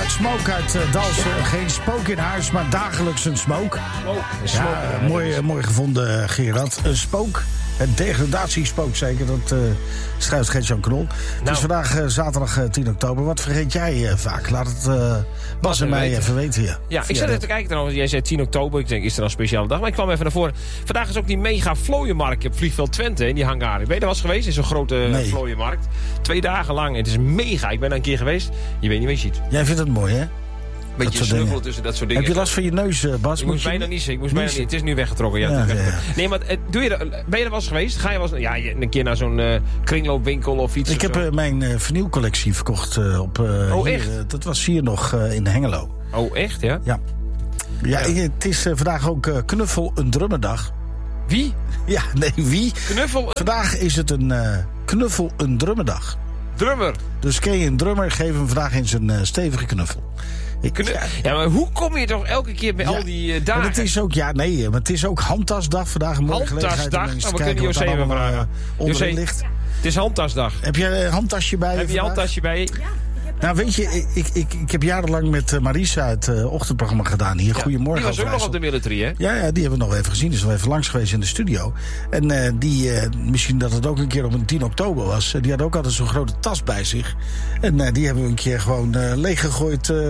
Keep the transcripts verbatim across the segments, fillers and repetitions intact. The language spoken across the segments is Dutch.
Gerard Smoke uit uh, Dalsen. Geen spook in huis, maar dagelijks een smoke. Ja, uh, mooi, uh, mooi gevonden, uh, Gerard. Een spook. Het degradatiespook zeker, dat uh, schrijft Gert-Jan Knol. Nou. Het is vandaag uh, zaterdag uh, tien oktober. Wat vergeet jij uh, vaak? Laat het uh, Bas en mij even weten. Ja, ja ik zat even te kijken trouwens. Jij zei tien oktober. Ik denk, is er een speciale dag? Maar ik kwam even naar voren. Vandaag is ook die mega vlooienmarkt op Vliegveld Twente in die hangar. Ben je er was geweest in zo'n grote nee. vlooienmarkt? Twee dagen lang. Het is mega. Ik ben daar een keer geweest. Je weet niet wat je ziet. Jij vindt het mooi, hè? Beetje snuffelen tussen dat soort dingen. Heb je last van je neus, Bas? Ik moest bijna je... niet. Ik moest bijna niet. Het is nu weggetrokken. Ja, ja, ja, ja. Nee, maar doe je er, ben je er wel eens geweest? Ga je wel eens, ja, een keer naar zo'n uh, kringloopwinkel of iets? Ik heb uh, mijn uh, vernieuwcollectie verkocht uh, op. Uh, oh, hier, echt? Uh, dat was hier nog uh, in Hengelo. Oh, echt, ja? Ja. Ja, ja. Het is uh, vandaag ook uh, Knuffel een Drummerdag. Wie? Ja, nee, wie? Knuffel een... Vandaag is het een uh, Knuffel een Drummerdag. Drummer. Dus ken je een drummer, geef hem vandaag eens een uh, stevige knuffel. Ik, ja, ja, maar hoe kom je toch elke keer bij ja, al die uh, dagen? Het is ook, ja, nee, maar het is ook handtasdag vandaag. Een mooie gelegenheid om eens te nou, we kijken José wat er allemaal uh, onderin ligt. Ja. Het is handtasdag. Heb je een handtasje bij je Heb je een handtasje bij je? Ja. Nou, weet je, ik, ik, ik heb jarenlang met uh, Marisa het uh, ochtendprogramma gedaan hier. Ja, Goedemorgen. Die was ook nog op de military, hè? Ja, ja, die hebben we nog even gezien. Die is nog even langs geweest in de studio. En uh, die, uh, misschien dat het ook een keer op een tien oktober was. Uh, die had ook altijd zo'n grote tas bij zich. En uh, die hebben we een keer gewoon uh, leeggegooid. Uh,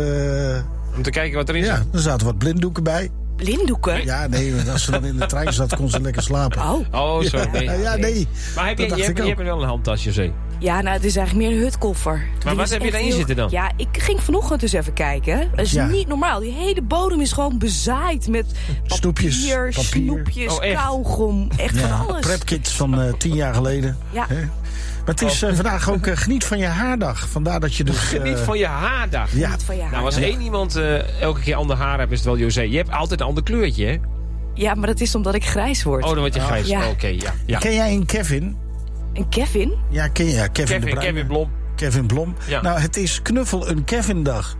Om te kijken wat erin zit? Ja, er zaten wat blinddoeken bij. Blinddoeken? Ja, nee, als ze dan in de trein zat, kon ze lekker slapen. Oh, oh zo. Nee. Ja, ja, nee. Maar heb je, je, hebt, je hebt wel een handtasje, Zee? Ja, nou, het is eigenlijk meer een hutkoffer. Maar wat heb je erin heel... zitten dan? Ja, ik ging vanochtend dus even kijken. Dat is ja. niet normaal. Die hele bodem is gewoon bezaaid met papier, Snoepjes, papier. snoepjes, oh, echt? kauwgom. Echt ja, van alles. Prepkits van uh, tien jaar geleden. Ja. Hè? Maar het is uh, vandaag ook uh, geniet van je haardag. Vandaar dat je dus... Uh, geniet van je haardag. Ja. Geniet van je haardag. Nou, als één iemand uh, elke keer ander haar heeft, is het wel José. Je hebt altijd een ander kleurtje, hè? Ja, maar dat is omdat ik grijs word. Oh, dan word je oh. grijs. Ja. Oké, okay, ja, ja. Ken jij een Kevin? Een Kevin? Ja, ken je ja, Kevin, Kevin, de Bruin. Kevin Blom. Kevin Blom. Ja. Nou, het is Knuffel een Kevin-dag.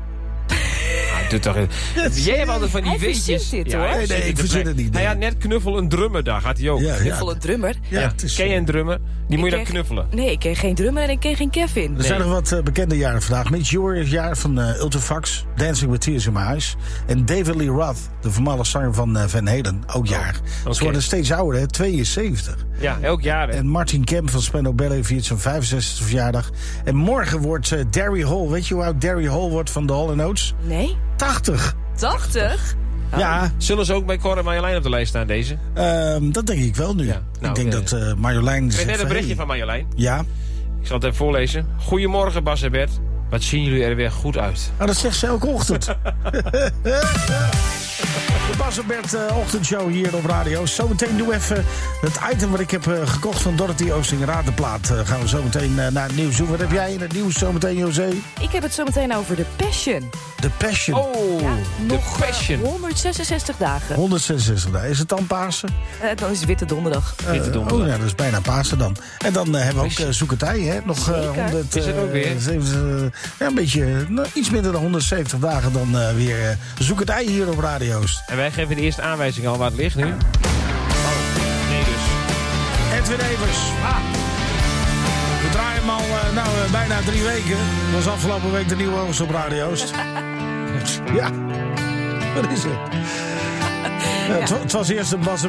Doe toch eens. Jij hebt altijd van die hij weetjes. Dit, ja, hoor. Nee, nee, ik verzin het niet. Nee. Hij had net Knuffel een drummerdag, had hij ook. Ja, ja. Knuffel een drummer? Ja, ja. Het is, ken je een drummer? Die ik moet je dan knuffelen. Nee, ik ken geen drummer en ik ken geen Kevin. Er nee. zijn nog wat uh, bekende jaren vandaag. Mitch Ure is jaar van uh, Ultrafax. Dancing with Tears in My Eyes. En David Lee Roth, de voormalige zanger van uh, Van Halen, ook jaar. Oh, okay. Ze worden steeds ouder, hè? tweeënzeventig. Ja, elk jaar. Hè? En Martin Kemp van Spandau Ballet viert zijn vijfenzestigste verjaardag. En morgen wordt uh, Derry Hall. Weet je hoe oud Derry Hall wordt van de Hall and Oates? Nee. tachtig. tachtig? Oh. Ja. Zullen ze ook bij Cor en Marjolein op de lijst staan, deze? Um, dat denk ik wel nu. Ja. Nou, ik denk uh, dat uh, Marjolein... Ik weet net een berichtje hey. van Marjolein. Ja. Ik zal het even voorlezen. Goedemorgen, Bas en Bert. Wat zien jullie er weer goed uit? Nou, dat zegt ze elke ochtend. De Bas en Bert uh, ochtendshow hier op radio. Zometeen doe even het item wat ik heb uh, gekocht van Dorothy Oosting-Raad. De plaat uh, gaan we zometeen uh, naar het nieuws doen. Wat heb jij in het nieuws zometeen, José? Ik heb het zometeen over de Passion. De Passion? Oh, ja, de nog Passion. Uh, honderdzesenzestig dagen. honderdzesenzestig dagen. Is het dan Pasen? Uh, dan is het Witte Donderdag. Uh, Witte Donderdag. Oh ja, dat is bijna Pasen dan. En dan uh, hebben we ook uh, Zoeketij, hè? Nog uh, honderd... Uh, is het ook weer? zeventig, uh, ja, een beetje, nou, iets minder dan honderdzeventig dagen dan uh, weer uh, Zoeketij hier op radio's. En wij geven de eerste aanwijzing al waar het ligt nu. Oh, nee dus. Edwin Evers. Ah. We draaien hem al uh, nou, uh, bijna drie weken. Dat was afgelopen week de nieuwe hoogste op radio's. Ja, wat is het? Het ja, ja. was eerst een Bas